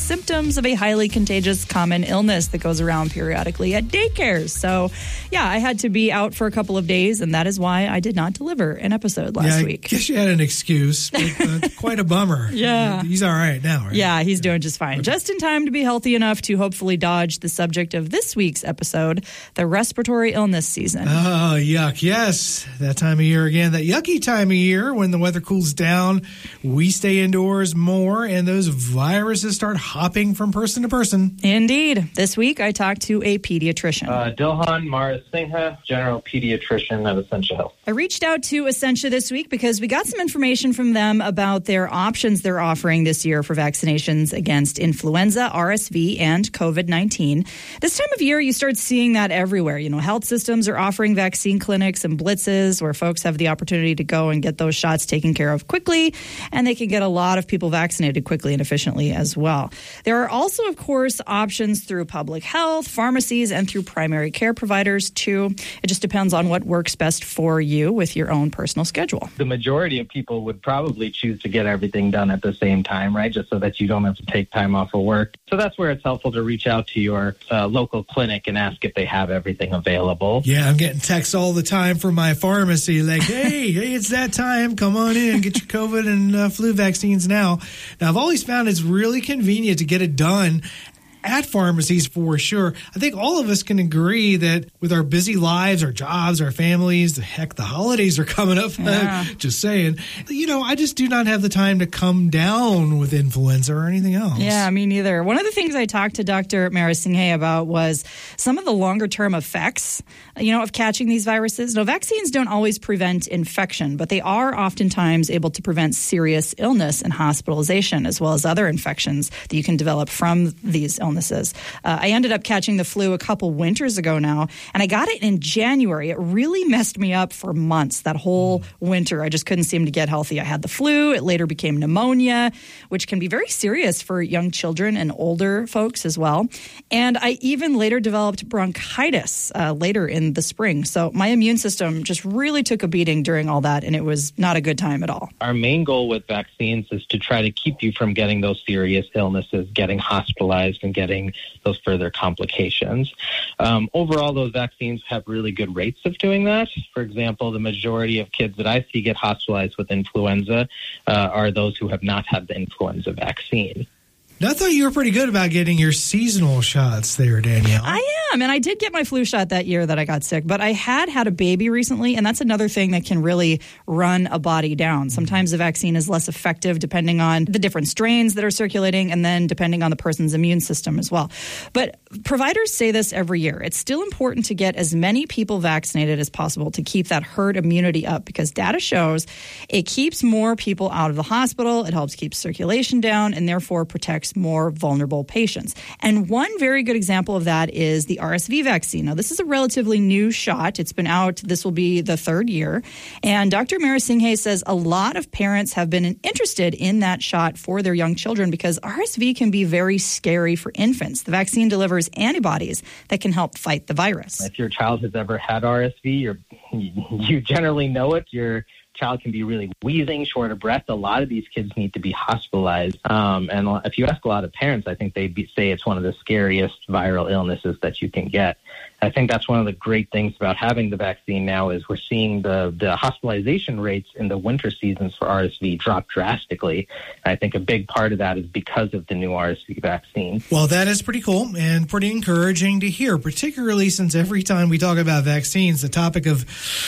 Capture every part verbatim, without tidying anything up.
symptoms of a highly contagious common illness that goes around periodically at daycares. So, yeah, I had to be out for a couple of days, and that is why I did not deliver an episode last yeah, I week. I guess you had an excuse, but uh, quite a bummer. Yeah. He's all right now, right? Yeah, he's doing just fine. Okay. Just in time to be healthy enough to hopefully dodge the subject of this week's episode, the respiratory illness season. Oh, yuck. Yes. That time of year again, that yucky time of year when the weather cools down, we stay indoors more, and those viruses start hopping from person to person. Indeed. This week, I talked to a pediatrician. Uh, Dilhan Marasinghe, general pediatrician at Essentia Health. I reached out to Essentia this week because we got some information from them about their options they're offering this year for vaccinations against influenza, R S V, and COVID nineteen. This time of year, you start seeing that everywhere. You know, health systems are offering vaccine clinics and blitzes where folks have the opportunity to go and get those shots taken care of quickly, and they can get a lot of people vaccinated quickly and efficiently as well. There are also, of course, options through public health, pharmacies, and through primary care providers, too. It just depends on what works best for you with your own personal schedule. The majority of people would probably choose to get everything done at the same time, right, just so that you don't have to take time off of work. So that's where it's helpful to reach out to your uh, local clinic and ask if they have everything available. Yeah, I'm getting texts all the time from my pharmacy like, hey, hey, it's that time. Come on in, get your COVID and uh, flu vaccines now. Now, I've always found it's really convenient to get it done at pharmacies for sure. I think all of us can agree that with our busy lives, our jobs, our families, heck, the holidays are coming up. Yeah. Just saying. You know, I just do not have the time to come down with influenza or anything else. Yeah, me neither. One of the things I talked to Doctor Marasinghe about was some of the longer-term effects, you know, of catching these viruses. Now, vaccines don't always prevent infection, but they are oftentimes able to prevent serious illness and hospitalization, as well as other infections that you can develop from these illnesses. illnesses. Uh, I ended up catching the flu a couple winters ago now, and I got it in January. It really messed me up for months, that whole winter. I just couldn't seem to get healthy. I had the flu. It later became pneumonia, which can be very serious for young children and older folks as well. And I even later developed bronchitis uh, later in the spring. So my immune system just really took a beating during all that, and it was not a good time at all. Our main goal with vaccines is to try to keep you from getting those serious illnesses, getting hospitalized, and getting those further complications. Um, overall, those vaccines have really good rates of doing that. For example, the majority of kids that I see get hospitalized with influenza uh, are those who have not had the influenza vaccine. Now, I thought you were pretty good about getting your seasonal shots there, Danielle. I am, and I did get my flu shot that year that I got sick, but I had had a baby recently, and that's another thing that can really run a body down. Sometimes the vaccine is less effective depending on the different strains that are circulating, and then depending on the person's immune system as well. But providers say this every year. It's still important to get as many people vaccinated as possible to keep that herd immunity up, because data shows it keeps more people out of the hospital, it helps keep circulation down, and therefore protects more vulnerable patients. And one very good example of that is the R S V vaccine. Now, this is a relatively new shot. It's been out. This will be the third year. And Doctor Marasinghe says a lot of parents have been interested in that shot for their young children because R S V can be very scary for infants. The vaccine delivers antibodies that can help fight the virus. If your child has ever had R S V, you're, you generally know it. Your child can be really wheezing, short of breath. A lot of these kids need to be hospitalized. Um, and if you ask a lot of parents, I think they'd be, say it's one of the scariest viral illnesses that you can get. I think that's one of the great things about having the vaccine now is we're seeing the, the hospitalization rates in the winter seasons for R S V drop drastically. I think a big part of that is because of the new R S V vaccine. Well, that is pretty cool and pretty encouraging to hear, particularly since every time we talk about vaccines, the topic of,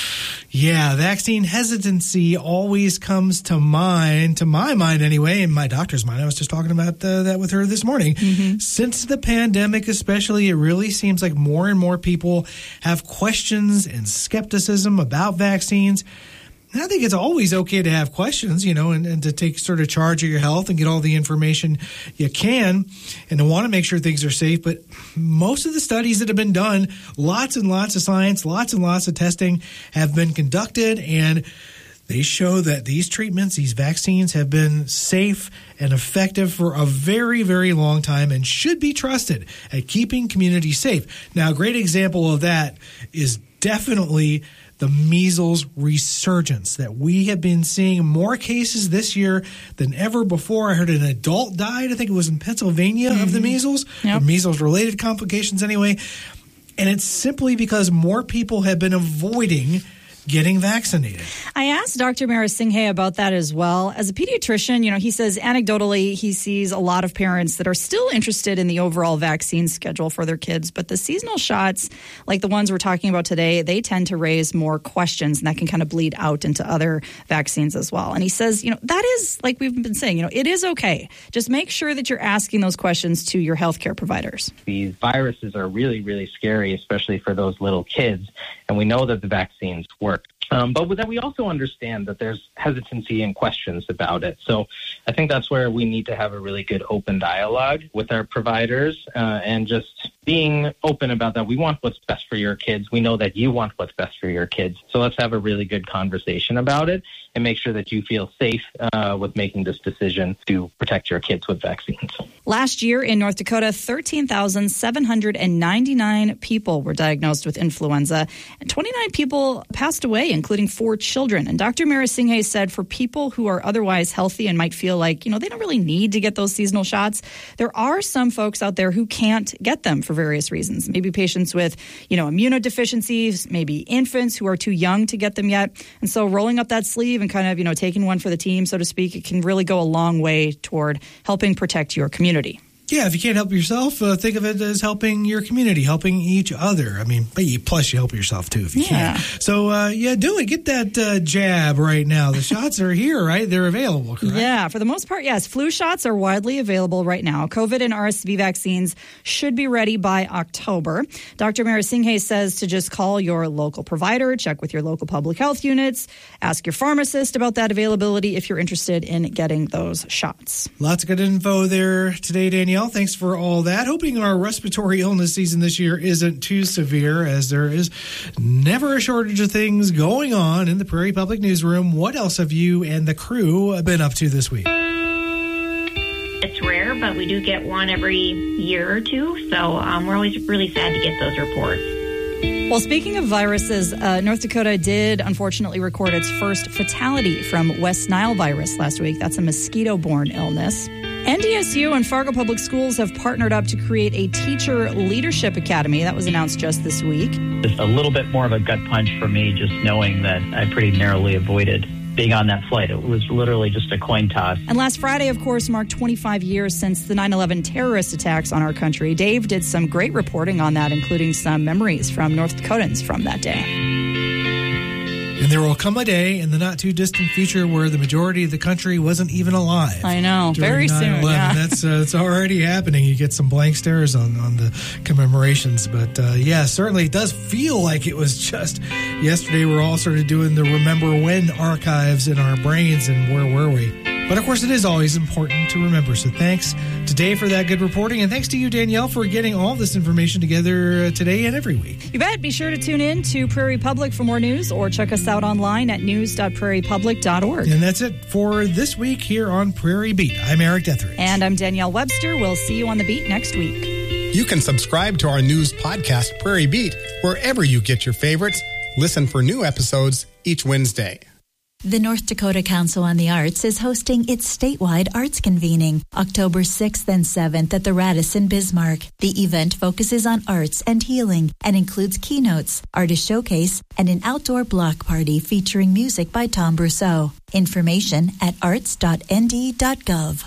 yeah, vaccine hesitancy always comes to mind, to my mind anyway, and my doctor's mind. I was just talking about uh, that with her this morning. Mm-hmm. Since the pandemic especially, it really seems like more and more people have questions and skepticism about vaccines. And I think it's always okay to have questions, you know, and, and to take sort of charge of your health and get all the information you can and to want to make sure things are safe. But most of the studies that have been done, lots and lots of science, lots and lots of testing have been conducted, and they show that these treatments, these vaccines have been safe and effective for a very, very long time and should be trusted at keeping communities safe. Now, a great example of that is definitely the measles resurgence, that we have been seeing more cases this year than ever before. I heard an adult died, I think it was in Pennsylvania, mm-hmm. of the measles, yep. or measles-related complications anyway. And it's simply because more people have been avoiding getting vaccinated. I asked Doctor Marasinghe about that as well. As a pediatrician, you know, he says anecdotally he sees a lot of parents that are still interested in the overall vaccine schedule for their kids, but the seasonal shots, like the ones we're talking about today, they tend to raise more questions, and that can kind of bleed out into other vaccines as well. And he says, you know, that is, like we've been saying, you know, it is okay. Just make sure that you're asking those questions to your healthcare providers. These viruses are really, really scary, especially for those little kids, and we know that the vaccines work. Um, but with that, we also understand that there's hesitancy and questions about it. So I think that's where we need to have a really good open dialogue with our providers uh, and just being open about that. We want what's best for your kids. We know that you want what's best for your kids. So let's have a really good conversation about it and make sure that you feel safe uh, with making this decision to protect your kids with vaccines. Last year in North Dakota, thirteen thousand seven hundred ninety-nine people were diagnosed with influenza, and twenty-nine people passed away, including four children. And Doctor Marasinghe said for people who are otherwise healthy and might feel like, you know, they don't really need to get those seasonal shots, there are some folks out there who can't get them for various reasons. Maybe patients with, you know, immunodeficiencies, maybe infants who are too young to get them yet. And so rolling up that sleeve and kind of, you know, taking one for the team, so to speak, it can really go a long way toward helping protect your community. Yeah, if you can't help yourself, uh, think of it as helping your community, helping each other. I mean, but you, plus you help yourself, too, if you yeah. can. So, uh, yeah, do it. Get that uh, jab right now. The shots are here, right? They're available, correct? Yeah, for the most part, yes. Flu shots are widely available right now. COVID and R S V vaccines should be ready by October. Doctor Marasinghe says to just call your local provider, check with your local public health units, ask your pharmacist about that availability if you're interested in getting those shots. Lots of good info there today, Danielle. Thanks for all that. Hoping our respiratory illness season this year isn't too severe, as there is never a shortage of things going on in the Prairie Public Newsroom. What else have you and the crew been up to this week? It's rare, but we do get one every year or two, so um, we're always really sad to get those reports. Well, speaking of viruses, uh, North Dakota did unfortunately record its first fatality from West Nile virus last week. That's a mosquito-borne illness. N D S U and Fargo Public Schools have partnered up to create a teacher leadership academy. That was announced just this week. Just a little bit more of a gut punch for me, just knowing that I pretty narrowly avoided being on that flight. It was literally just a coin toss. And last Friday, of course, marked twenty-five years since the nine eleven terrorist attacks on our country. Dave did some great reporting on that, including some memories from North Dakotans from that day. And there will come a day in the not-too-distant future where the majority of the country wasn't even alive. I know. Very soon, yeah. That's uh, it's already happening. You get some blank stares on, on the commemorations. But, uh, yeah, certainly it does feel like it was just yesterday. We're all sort of doing the Remember When archives in our brains, and where were we? But, of course, it is always important to remember. So thanks to Dave for that good reporting. And thanks to you, Danielle, for getting all this information together today and every week. You bet. Be sure to tune in to Prairie Public for more news, or check us out online at news dot prairie public dot org. And that's it for this week here on Prairie Beat. I'm Eric Detheridge. And I'm Danielle Webster. We'll see you on the beat next week. You can subscribe to our news podcast, Prairie Beat, wherever you get your favorites. Listen for new episodes each Wednesday. The North Dakota Council on the Arts is hosting its statewide arts convening October sixth and seventh at the Radisson Bismarck. The event focuses on arts and healing and includes keynotes, artist showcase, and an outdoor block party featuring music by Tom Brousseau. Information at arts dot n d dot gov.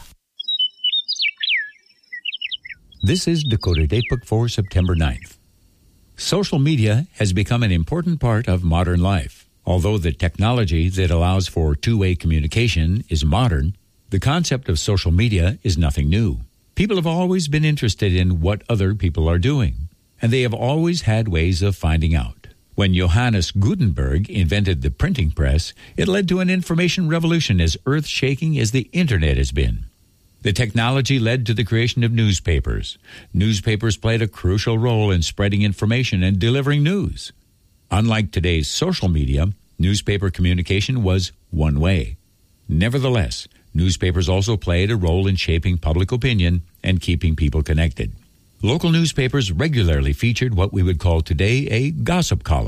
This is Dakota Datebook for September ninth. Social media has become an important part of modern life. Although the technology that allows for two-way communication is modern, the concept of social media is nothing new. People have always been interested in what other people are doing, and they have always had ways of finding out. When Johannes Gutenberg invented the printing press, it led to an information revolution as earth-shaking as the Internet has been. The technology led to the creation of newspapers. Newspapers played a crucial role in spreading information and delivering news. Unlike today's social media, newspaper communication was one way. Nevertheless, newspapers also played a role in shaping public opinion and keeping people connected. Local newspapers regularly featured what we would call today a gossip column.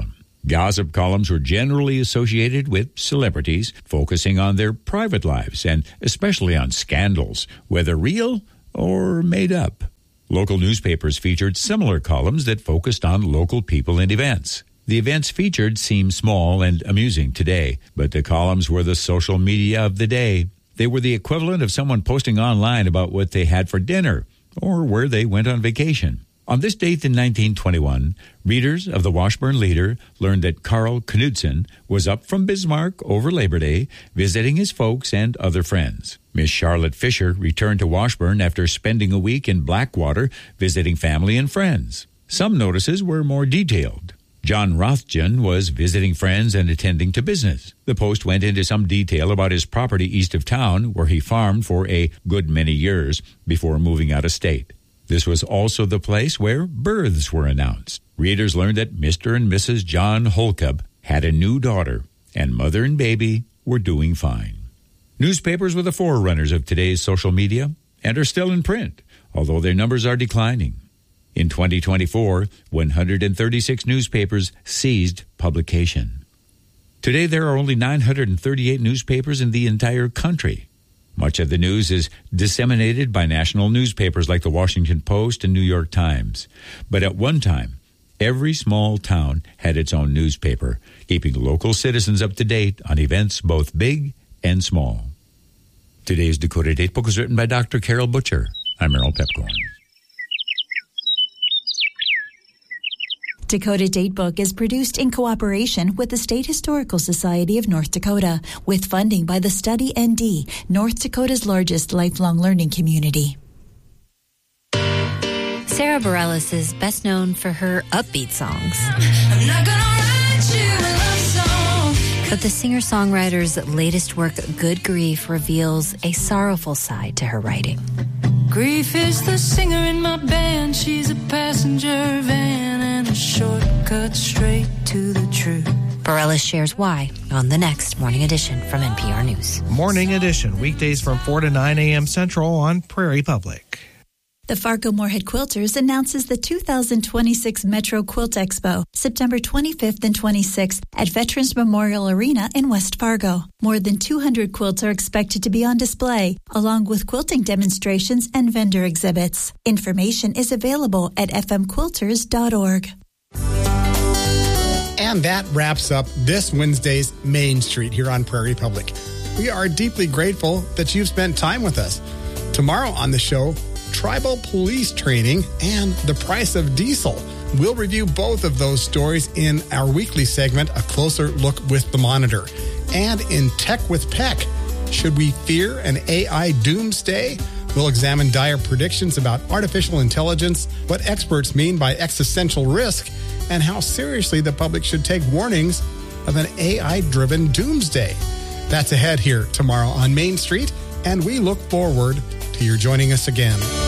Gossip columns were generally associated with celebrities, focusing on their private lives and especially on scandals, whether real or made up. Local newspapers featured similar columns that focused on local people and events. The events featured seem small and amusing today, but the columns were the social media of the day. They were the equivalent of someone posting online about what they had for dinner or where they went on vacation. On this date in nineteen twenty-one, readers of the Washburn Leader learned that Carl Knudsen was up from Bismarck over Labor Day, visiting his folks and other friends. Miss Charlotte Fisher returned to Washburn after spending a week in Blackwater, visiting family and friends. Some notices were more detailed. John Rothgen was visiting friends and attending to business. The Post went into some detail about his property east of town, where he farmed for a good many years before moving out of state. This was also the place where births were announced. Readers learned that Mister and Missus John Holcomb had a new daughter, and mother and baby were doing fine. Newspapers were the forerunners of today's social media and are still in print, although their numbers are declining. In twenty twenty-four, one hundred thirty-six newspapers ceased publication. Today, there are only nine hundred thirty-eight newspapers in the entire country. Much of the news is disseminated by national newspapers like the Washington Post and New York Times. But at one time, every small town had its own newspaper, keeping local citizens up to date on events both big and small. Today's Dakota Datebook was written by Doctor Carol Butcher. I'm Merrill Pepcorn. Dakota Datebook is produced in cooperation with the State Historical Society of North Dakota, with funding by the Study N D, North Dakota's largest lifelong learning community. Sarah Bareilles is best known for her upbeat songs. I'm not gonna write you a love song. But the singer-songwriter's latest work, Good Grief, reveals a sorrowful side to her writing. Grief is the singer in my band. She's a passenger van and a shortcut straight to the truth. Bareilles shares why on the next Morning Edition from N P R News. Morning Edition, weekdays from four to nine a.m. Central on Prairie Public. The Fargo-Moorhead Quilters announces the two thousand twenty-six Metro Quilt Expo, September twenty-fifth and twenty-sixth at Veterans Memorial Arena in West Fargo. More than two hundred quilts are expected to be on display, along with quilting demonstrations and vendor exhibits. Information is available at f m quilters dot org. And that wraps up this Wednesday's Main Street here on Prairie Public. We are deeply grateful that you've spent time with us. Tomorrow on the show, tribal police training and the price of diesel. We'll review both of those stories in our weekly segment, A Closer Look with the Monitor. And in Tech with Peck, should we fear an A I doomsday? We'll examine dire predictions about artificial intelligence, what experts mean by existential risk, and how seriously the public should take warnings of an A I-driven doomsday. That's ahead here tomorrow on Main Street, and we look forward to your joining us again.